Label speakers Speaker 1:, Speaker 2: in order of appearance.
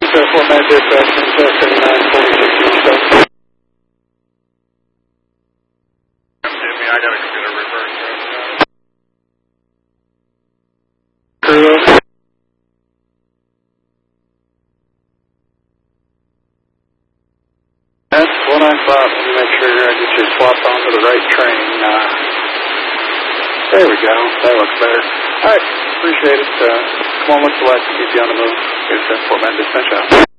Speaker 1: Fort Med dispatch, 3946.
Speaker 2: Jimmy, I gotta get a reverse.
Speaker 1: Crew. That's what I thought. Let me make sure I get you swapped onto the right train. There we go. That looks better. All right. Appreciate it. Come on, what's the last to keep you on the move? Here's that Fort Med dispatch out.